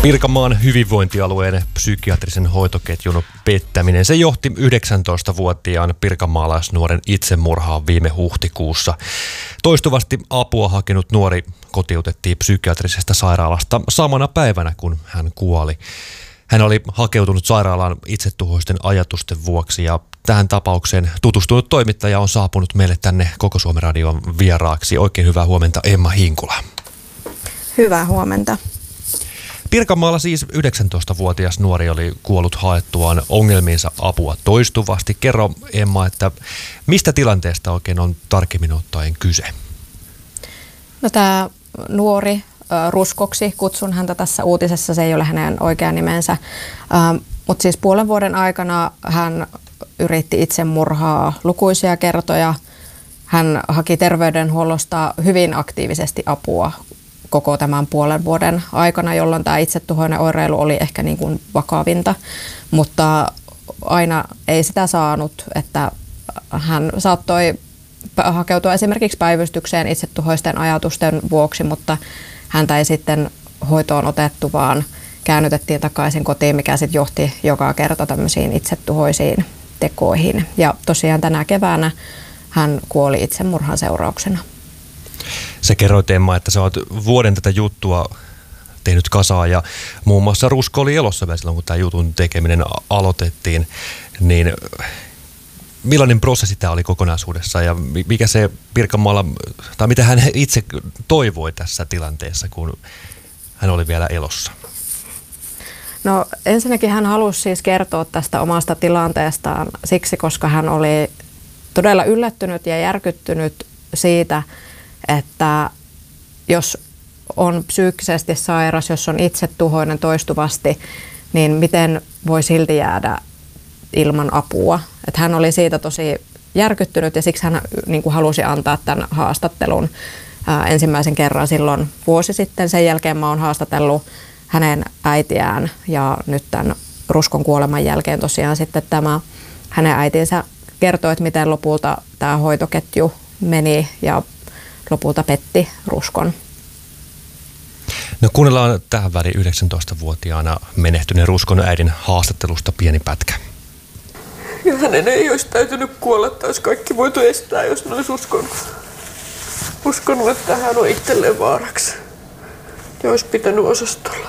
Pirkanmaan hyvinvointialueen psykiatrisen hoitoketjun pettäminen. Se johti 19-vuotiaan pirkanmaalaisnuoren itsemurhaan viime huhtikuussa. Toistuvasti apua hakenut nuori kotiutettiin psykiatrisesta sairaalasta samana päivänä, kun hän kuoli. Hän oli hakeutunut sairaalaan itsetuhoisten ajatusten vuoksi ja tähän tapaukseen tutustunut toimittaja on saapunut meille tänne Koko Suomen Radion vieraaksi. Oikein hyvää huomenta, Emma Hinkula. Hyvää huomenta. Pirkanmaalla siis 19-vuotias nuori oli kuollut haettuaan ongelmiinsa apua toistuvasti. Kerro, Emma, että mistä tilanteesta oikein on tarkemmin ottaen kyse? No, tämä nuori Ruskoksi, kutsun häntä tässä uutisessa, se ei ole hänen oikea nimensä, mutta siis puolen vuoden aikana hän yritti itsemurhaa lukuisia kertoja. Hän haki terveydenhuollosta hyvin aktiivisesti apua koko tämän puolen vuoden aikana, jolloin tämä itsetuhoinen oireilu oli ehkä niin kuin vakavinta, mutta aina ei sitä saanut, että hän saattoi hakeutua esimerkiksi päivystykseen itsetuhoisten ajatusten vuoksi, mutta häntä ei sitten hoitoon otettu, vaan käännytettiin takaisin kotiin, mikä sitten johti joka kerta tämmöisiin itsetuhoisiin tekoihin. Ja tosiaan tänä keväänä hän kuoli itsemurhan seurauksena. Sä kerroit, Emma, että sä oot vuoden tätä juttua tehnyt kasaa ja muun muassa Rusko oli elossa vielä silloin, kun tämä jutun tekeminen aloitettiin. Niin millainen prosessi tämä oli kokonaisuudessa ja mikä se Pirkanmaalla, tai mitä hän itse toivoi tässä tilanteessa, kun hän oli vielä elossa? No, ensinnäkin hän halusi siis kertoa tästä omasta tilanteestaan siksi, koska hän oli todella yllättynyt ja järkyttynyt siitä, että jos on psyykkisesti sairas, jos on itsetuhoinen toistuvasti, niin miten voi silti jäädä ilman apua. Että hän oli siitä tosi järkyttynyt ja siksi hän niin kuin halusi antaa tämän haastattelun ensimmäisen kerran silloin vuosi sitten. Sen jälkeen mä oon haastatellut hänen äitiään ja nyt tämän Ruskon kuoleman jälkeen tosiaan sitten tämä hänen äitinsä kertoi, että miten lopulta tämä hoitoketju meni ja lopulta petti Ruskon. No, kuunnellaan tähän väliin 19-vuotiaana menehtyneen Ruskon äidin haastattelusta pieni pätkä. Ja hänen ei olisi täytynyt kuolla, että olisi kaikki voitu estää, jos ne olisi uskonut, että hän on itselleen vaaraksi. Ja olisi pitänyt osastolla.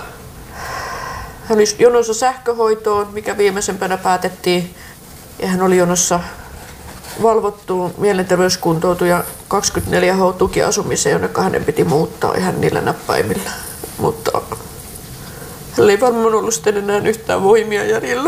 Hän oli jonossa sähköhoitoon, mikä viimeisempänä päätettiin. Ja hän oli jonossa valvottuun mielenterveyskuntoutuja 24H-tukiasumiseen, jonne hänen piti muuttaa ihan niillä näppäimillä. Mutta hänellä ei varmaan ollut sitten enää yhtään voimia jäljellä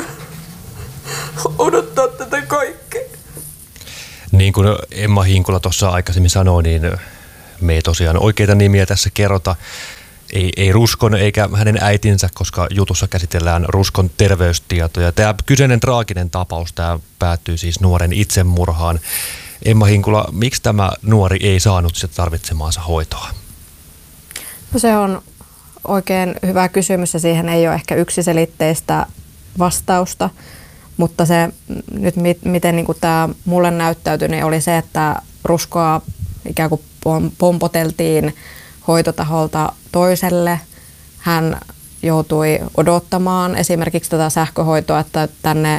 odottaa tätä kaikkea. Niin kuin Emma Hinkula tuossa aikaisemmin sanoi, niin me ei tosiaan oikeita nimiä tässä kerrota. Ei Ruskon eikä hänen äitinsä, koska jutussa käsitellään Ruskon terveystietoja. Tämä kyseinen traaginen tapaus, tämä päättyy siis nuoren itsemurhaan. Emma Hinkula, miksi tämä nuori ei saanut sitä tarvitsemaansa hoitoa? No, se on oikein hyvä kysymys ja siihen ei ole ehkä yksiselitteistä vastausta. Mutta se nyt miten niin kuin tämä mulle näyttäytyi, niin oli se, että Ruskoa ikään kuin pompoteltiin hoitotaholta toiselle. Hän joutui odottamaan esimerkiksi tätä sähköhoitoa, että tänne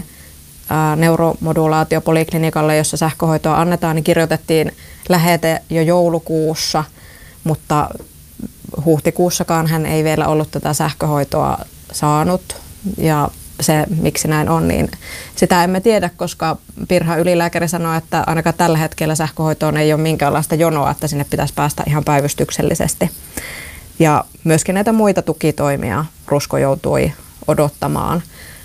neuromodulaatiopoliklinikalle, jossa sähköhoitoa annetaan, niin kirjoitettiin lähete jo joulukuussa, mutta huhtikuussakaan hän ei vielä ollut tätä sähköhoitoa saanut. Ja se, miksi näin on, niin sitä emme tiedä, koska Pirha ylilääkäri sanoi, että ainakaan tällä hetkellä sähköhoitoon ei ole minkäänlaista jonoa, että sinne pitäisi päästä ihan päivystyksellisesti. Ja myöskin näitä muita tukitoimia Rusko joutui odottamaan.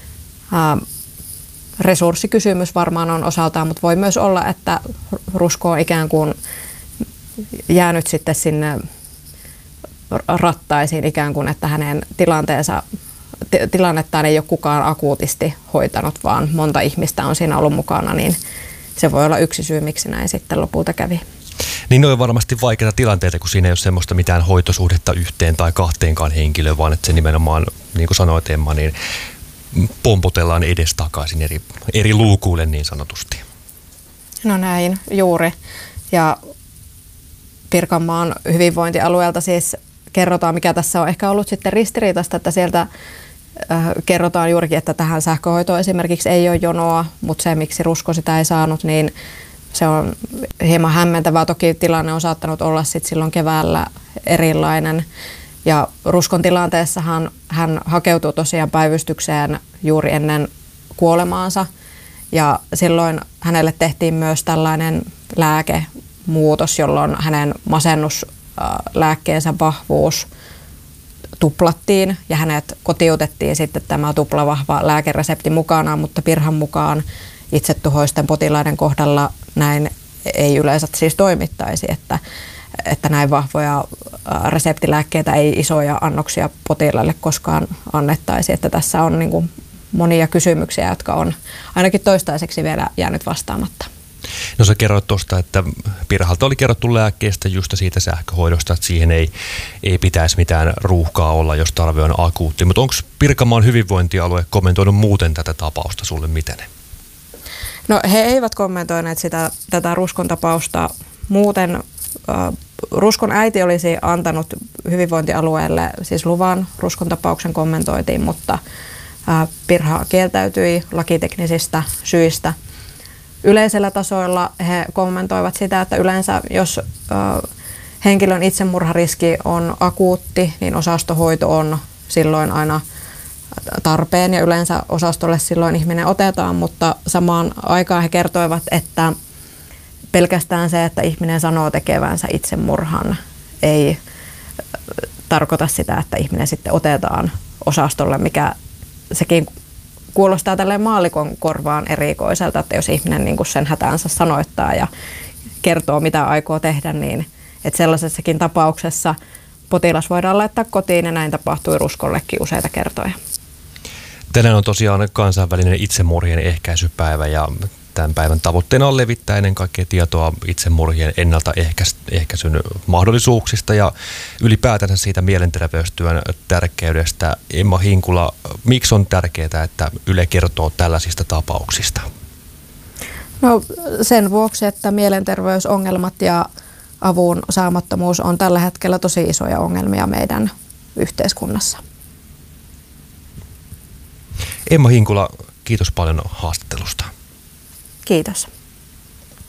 Resurssikysymys varmaan on osaltaan, mutta voi myös olla, että Rusko on ikään kuin jäänyt sitten sinne rattaisiin ikään kuin, että hänen tilannettaan ei ole kukaan akuutisti hoitanut, vaan monta ihmistä on siinä ollut mukana, niin se voi olla yksi syy, miksi näin sitten lopulta kävi. Niin ne on varmasti vaikeita tilanteita, kun siinä ei ole semmoista mitään hoitosuhdetta yhteen tai kahteenkaan henkilöön, vaan että se nimenomaan, niin kuin sanoit Emma, niin pompotellaan edestakaisin eri luukuille niin sanotusti. No näin, juuri. Ja Pirkanmaan hyvinvointialueelta siis kerrotaan, mikä tässä on ehkä ollut sitten ristiriitaista, että sieltä kerrotaan juurikin, että tähän sähköhoitoon esimerkiksi ei ole jonoa, mutta se, miksi Rusko sitä ei saanut, niin se on hieman hämmentävää. Toki tilanne on saattanut olla sitten silloin keväällä erilainen. Ja Ruskon tilanteessahan hän hakeutui tosiaan päivystykseen juuri ennen kuolemaansa. Ja silloin hänelle tehtiin myös tällainen lääkemuutos, jolloin hänen masennuslääkkeensä vahvuus tuplattiin ja hänet kotiutettiin sitten tämä tuplavahva lääkeresepti mukanaan, mutta Pirhan mukaan itsetuhoisten potilaiden kohdalla näin ei yleensä siis toimittaisi, että näin vahvoja reseptilääkkeitä ei isoja annoksia potilaille koskaan annettaisi, että tässä on niin kuin monia kysymyksiä, jotka on ainakin toistaiseksi vielä jäänyt vastaamatta. No sä kerroit tuosta, että Pirhalta oli kerrottu lääkkeestä just siitä sähköhoidosta, että siihen ei pitäisi mitään ruuhkaa olla, jos tarve on akuutti. Mutta onko Pirkanmaan hyvinvointialue kommentoinut muuten tätä tapausta sulle miten? No he eivät kommentoineet tätä Ruskon tapausta muuten. Ruskon äiti olisi antanut hyvinvointialueelle siis luvan Ruskon tapauksen kommentointiin, mutta Pirha kieltäytyi lakiteknisistä syistä. Yleisellä tasoilla he kommentoivat sitä, että yleensä jos henkilön itsemurhariski on akuutti, niin osastohoito on silloin aina tarpeen ja yleensä osastolle silloin ihminen otetaan, mutta samaan aikaan he kertoivat, että pelkästään se, että ihminen sanoo tekevänsä itsemurhan, ei tarkoita sitä, että ihminen sitten otetaan osastolle, mikä sekin kuulostaa tälleen maallikon korvaan erikoiselta, että jos ihminen niin kuin sen hätäänsä sanoittaa ja kertoo, mitä aikoo tehdä, niin että sellaisessakin tapauksessa potilas voidaan laittaa kotiin ja näin tapahtui Ruskollekin useita kertoja. Tänään on tosiaan kansainvälinen itsemurhien ehkäisypäivä ja tämän päivän tavoitteena on levittää ennen kaikkea tietoa itsemurhien ennaltaehkäisyn mahdollisuuksista ja ylipäätänsä siitä mielenterveystyön tärkeydestä. Emma Hinkula, miksi on tärkeää, että Yle kertoo tällaisista tapauksista? No sen vuoksi, että mielenterveysongelmat ja avun saamattomuus on tällä hetkellä tosi isoja ongelmia meidän yhteiskunnassa. Emma Hinkula, kiitos paljon haastattelusta. Kiitos.